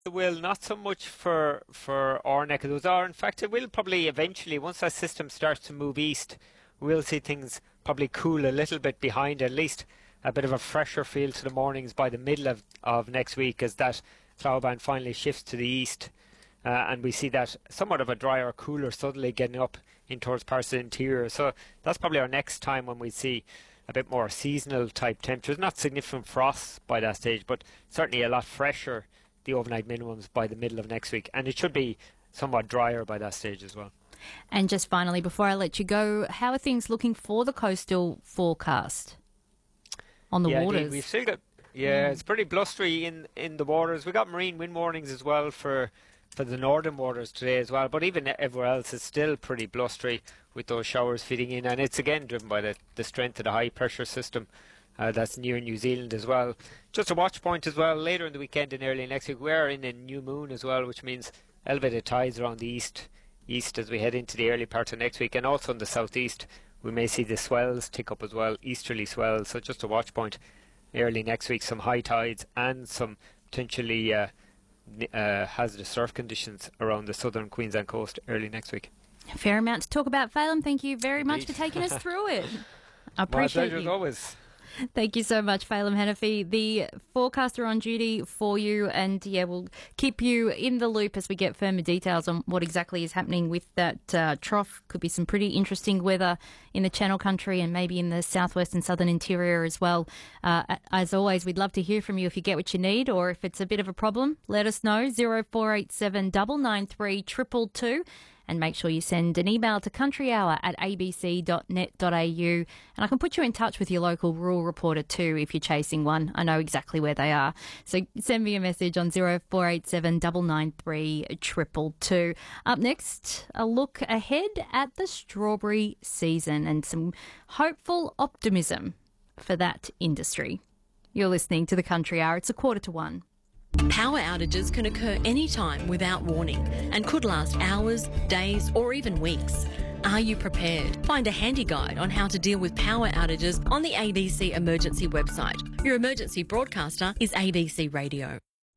It will not so much for our neck of the woods. Or in fact, it will probably eventually, once that system starts to move east, we'll see things probably cool a little bit behind, at least a bit of a fresher feel to the mornings by the middle of next week as that cloud band finally shifts to the east. And we see that somewhat of a drier, cooler southerly getting up in towards parts of the interior. So that's probably our next time when we see a bit more seasonal type temperatures. Not significant frosts by that stage, but certainly a lot fresher, the overnight minimums by the middle of next week. And it should be somewhat drier by that stage as well. And just finally, before I let you go, how are things looking for the coastal forecast on the waters? Indeed. We've still got, it's pretty blustery in the waters. We got marine wind warnings as well for the northern waters today as well, but even everywhere else is still pretty blustery with those showers feeding in, and it's again driven by the strength of the high pressure system that's near New Zealand as well. Just a watch point as well, later in the weekend and early next week, we're in a new moon as well, which means elevated tides around the east as we head into the early part of next week, and also in the southeast we may see the swells tick up as well, easterly swells. So just a watch point early next week, some high tides and some potentially hazardous surf conditions around the southern Queensland coast early next week. A fair amount to talk about, Phelim. Thank you very much for taking us through it. I appreciate My pleasure as always. Thank you so much, Phelim Hanafi, the forecaster on duty for you. And we'll keep you in the loop as we get firmer details on what exactly is happening with that trough. Could be some pretty interesting weather in the Channel Country and maybe in the southwest and southern interior as well. As always, we'd love to hear from you if you get what you need, or if it's a bit of a problem, let us know. 0487 993 222. And make sure you send an email to countryhour@abc.net.au. And I can put you in touch with your local rural reporter too if you're chasing one. I know exactly where they are. So send me a message on 0487 993 222. Up next, a look ahead at the strawberry season and some hopeful optimism for that industry. You're listening to the Country Hour. It's 1:15. Power outages can occur anytime without warning and could last hours, days or even weeks. Are you prepared? Find a handy guide on how to deal with power outages on the ABC Emergency website. Your emergency broadcaster is ABC Radio.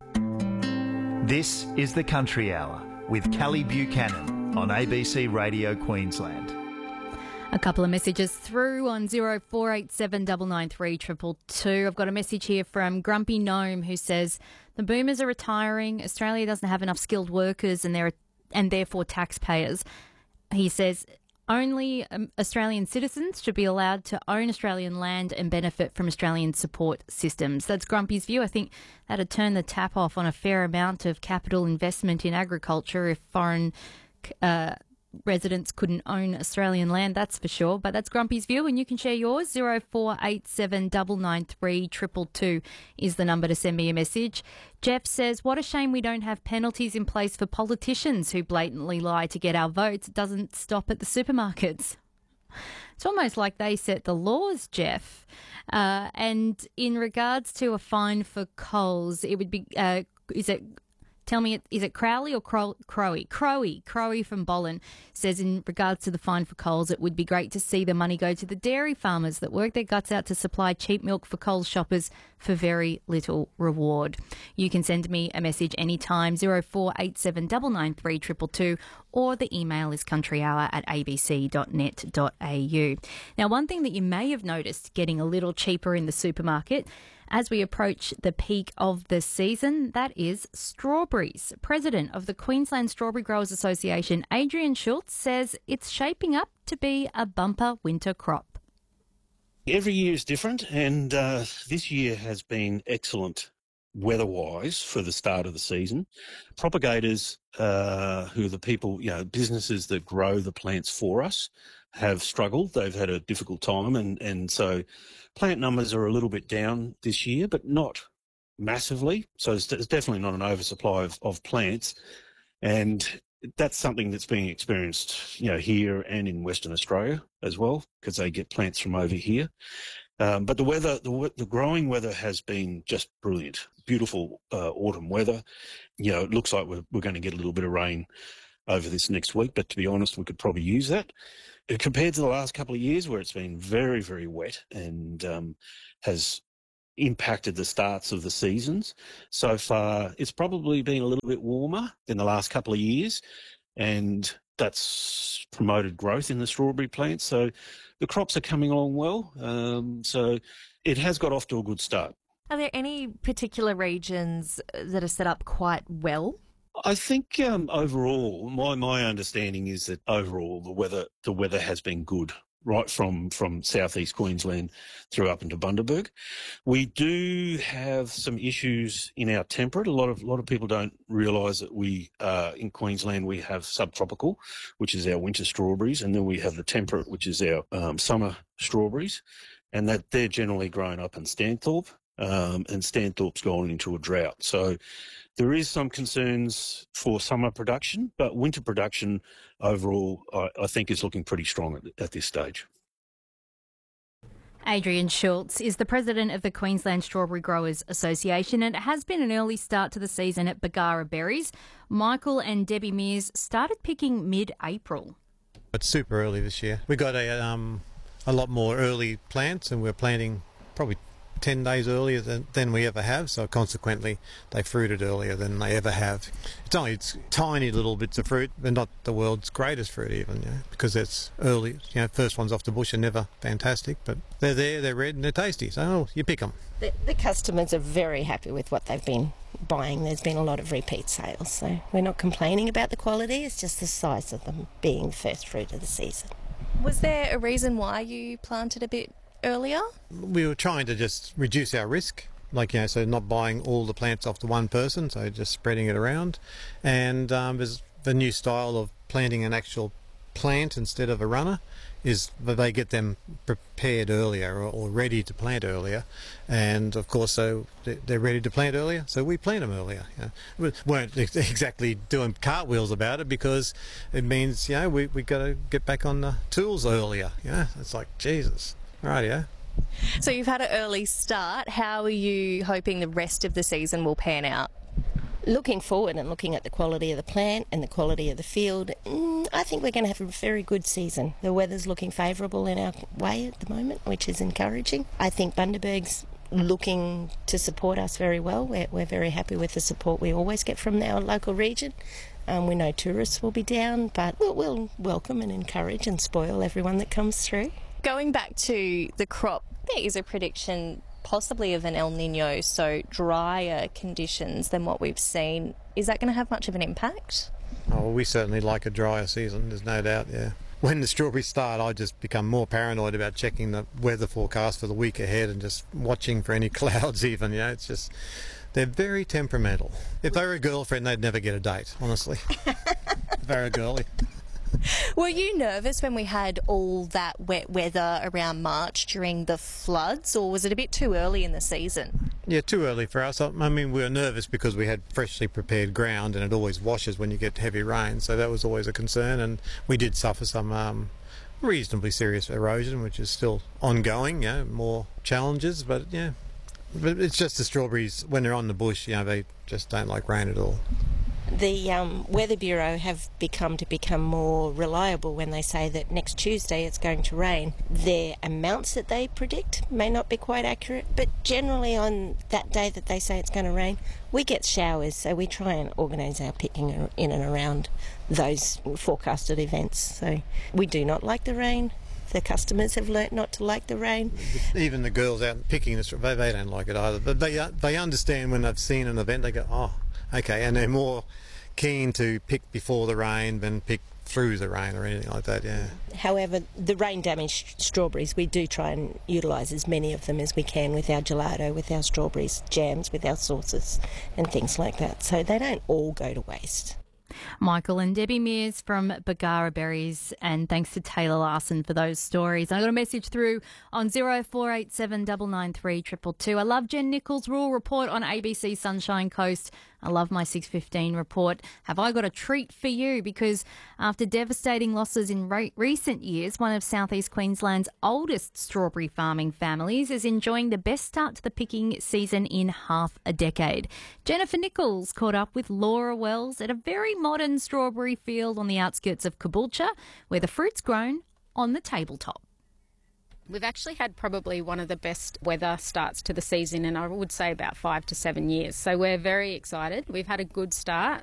This is the Country Hour with Kelly Buchanan on ABC Radio Queensland. A couple of messages through on 0487 993 222. I've got a message here from Grumpy Gnome who says, the boomers are retiring. Australia doesn't have enough skilled workers and therefore taxpayers. He says only Australian citizens should be allowed to own Australian land and benefit from Australian support systems. That's Grumpy's view. I think that'd turn the tap off on a fair amount of capital investment in agriculture if foreign residents couldn't own Australian land, that's for sure. But that's Grumpy's view, and you can share yours. 0487 993 222 is the number to send me a message. Jeff says, what a shame we don't have penalties in place for politicians who blatantly lie to get our votes. It doesn't stop at the supermarkets. It's almost like they set the laws, Jeff. And in regards to a fine for Coles, it would be, tell me, is it Crowley or Crowy? Crowy from Bollen says in regards to the fine for Coles, it would be great to see the money go to the dairy farmers that work their guts out to supply cheap milk for Coles shoppers for very little reward. You can send me a message anytime, 0487 993 222, or the email is countryhour@abc.net.au. Now, one thing that you may have noticed getting a little cheaper in the supermarket as we approach the peak of the season, that is strawberries. President of the Queensland Strawberry Growers Association, Adrian Schultz, says it's shaping up to be a bumper winter crop. Every year is different, and this year has been excellent weather-wise for the start of the season. Propagators, who are the people, businesses that grow the plants for us, have struggled. They've had a difficult time, and so plant numbers are a little bit down this year, but not massively. So it's definitely not an oversupply of plants, and that's something that's being experienced, here and in Western Australia as well, because they get plants from over here. But the weather, the growing weather has been just brilliant. Beautiful autumn weather. It looks like we're going to get a little bit of rain over this next week, but to be honest, we could probably use that. Compared to the last couple of years where it's been very, very wet and has impacted the starts of the seasons. So far, it's probably been a little bit warmer than the last couple of years, and that's promoted growth in the strawberry plants. So the crops are coming along well. So it has got off to a good start. Are there any particular regions that are set up quite well? I think overall, my understanding is that overall the weather has been good, right from southeast Queensland through up into Bundaberg. We do have some issues in our temperate. A lot of people don't realise that we in Queensland we have subtropical, which is our winter strawberries, and then we have the temperate, which is our summer strawberries, and that they're generally grown up in Stanthorpe, and Stanthorpe's gone into a drought. So there is some concerns for summer production, but winter production overall, I think, is looking pretty strong at this stage. Adrian Schultz is the president of the Queensland Strawberry Growers Association, and it has been an early start to the season at Bargara Berries. Michael and Debbie Mears started picking mid-April. It's super early this year. We got a lot more early plants, and we're planting probably 10 days earlier than we ever have, so consequently they fruited earlier than they ever have. It's tiny little bits of fruit, but not the world's greatest fruit even, because it's early. First ones off the bush are never fantastic, but they're there, they're red and they're tasty, so you pick them. The customers are very happy with what they've been buying. There's been a lot of repeat sales, so we're not complaining about the quality, it's just the size of them being first fruit of the season. Was there a reason why you planted a bit earlier? We were trying to just reduce our risk, so not buying all the plants off to one person, so just spreading it around. And there's the new style of planting an actual plant instead of a runner is that they get them prepared earlier or ready to plant earlier, and of course so they're ready to plant earlier, so we plant them earlier. We weren't exactly doing cartwheels about it because it means we got to get back on the tools earlier. It's like Jesus. Right, yeah. So you've had an early start. How are you hoping the rest of the season will pan out? Looking forward and looking at the quality of the plant and the quality of the field, I think we're going to have a very good season. The weather's looking favourable in our way at the moment, which is encouraging. I think Bundaberg's looking to support us very well. We're very happy with the support we always get from our local region. We know tourists will be down, but we'll welcome and encourage and spoil everyone that comes through. Going back to the crop, there is a prediction possibly of an El Nino, so drier conditions than what we've seen. Is that going to have much of an impact? Oh, we certainly like a drier season, there's no doubt, yeah. When the strawberries start, I just become more paranoid about checking the weather forecast for the week ahead and just watching for any clouds even, it's just... They're very temperamental. If they were a girlfriend, they'd never get a date, honestly. Very girly. Were you nervous when we had all that wet weather around March during the floods, or was it a bit too early in the season? Yeah, too early for us. I mean, we were nervous because we had freshly prepared ground and it always washes when you get heavy rain, so that was always a concern, and we did suffer some reasonably serious erosion, which is still ongoing, more challenges, but But it's just the strawberries, when they're on the bush, they just don't like rain at all. The Weather Bureau have become more reliable when they say that next Tuesday it's going to rain. Their amounts that they predict may not be quite accurate, but generally on that day that they say it's going to rain, we get showers, so we try and organise our picking in and around those forecasted events. So we do not like the rain. The customers have learnt not to like the rain. Even the girls out picking the strawberries, they don't like it either. But they understand when they've seen an event, they go, oh, okay, and they're more keen to pick before the rain than pick through the rain or anything like that, However, the rain-damaged strawberries, we do try and utilise as many of them as we can with our gelato, with our strawberries jams, with our sauces and things like that. So they don't all go to waste. Michael and Debbie Mears from Bargara Berries, and thanks to Taylor Larson for those stories. I got a message through on 0487 993 222. I love Jen Nichols' rural report on ABC Sunshine Coast. I love my 6:15 report. Have I got a treat for you? Because after devastating losses in recent years, one of southeast Queensland's oldest strawberry farming families is enjoying the best start to the picking season in half a decade. Jennifer Nichols caught up with Laura Wells at a very modern strawberry field on the outskirts of Caboolture, where the fruit's grown on the tabletop. We've actually had probably one of the best weather starts to the season, and I would say about 5 to 7 years. So we're very excited. We've had a good start.